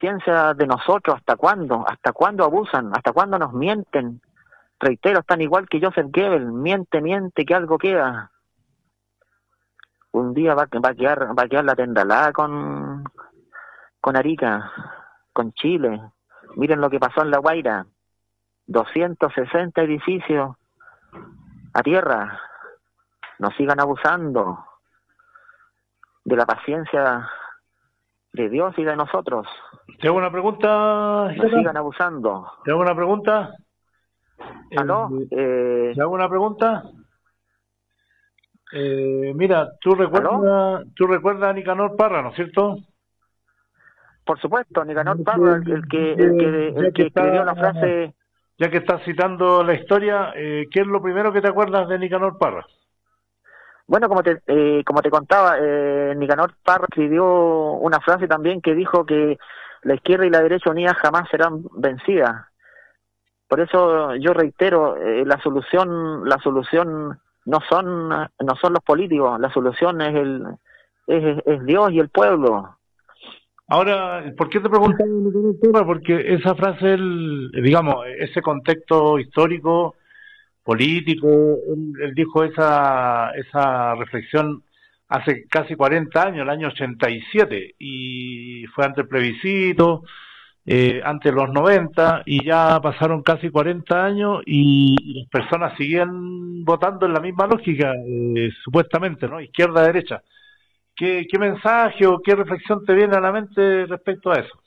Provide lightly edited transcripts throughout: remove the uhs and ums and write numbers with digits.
paciencia de nosotros, ¿hasta cuándo? ¿Hasta cuándo abusan? ¿Hasta cuándo nos mienten? Reitero, están igual que Joseph Goebbels, miente, que algo queda. Un día va a quedar la tendalada con Arica, con Chile. Miren lo que pasó en La Guaira, 260 edificios a tierra. No sigan abusando de la paciencia de Dios y de nosotros. ¿Te hago una pregunta? No sigan abusando. ¿Te hago una pregunta? ¿Aló? ¿Te hago una pregunta? Mira, tú recuerdas a Nicanor Parra, ¿no es cierto? Por supuesto, Nicanor Parra, el que escribió la frase. Ya que estás citando la historia, ¿qué es lo primero que te acuerdas de Nicanor Parra? Bueno, como te contaba, Nicanor Parra escribió una frase también que dijo que la izquierda y la derecha unidas jamás serán vencidas. Por eso yo reitero, la solución no son los políticos, la solución es Dios y el pueblo. Ahora, ¿por qué te preguntaba Nicanor Parra? Porque esa frase, digamos, ese contexto histórico, político, él dijo esa reflexión hace casi 40 años, el año 87, y fue ante el plebiscito, ante los 90, y ya pasaron casi 40 años y las personas siguen votando en la misma lógica, supuestamente, ¿no? Izquierda-derecha. ¿Qué mensaje o qué reflexión te viene a la mente respecto a eso?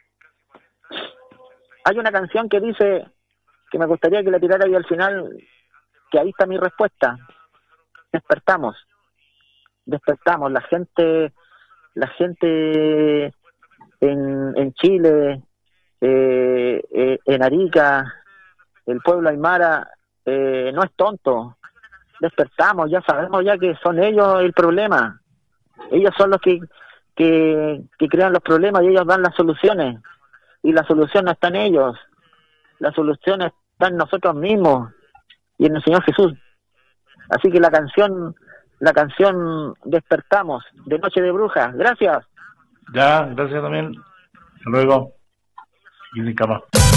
Hay una canción que dice, que me gustaría que la tirara ahí al final, que ahí está mi respuesta. Despertamos, la gente en Chile, en Arica, el pueblo aymara, no es tonto. Despertamos, ya sabemos ya que son ellos el problema. Ellos son los que crean los problemas y ellos dan las soluciones. Y la solución no está en ellos. La solución está en nosotros mismos y en el Señor Jesús. Así que la canción Despertamos, de Noche de Brujas. Gracias. Ya, gracias también. Hasta luego. Y mi cama.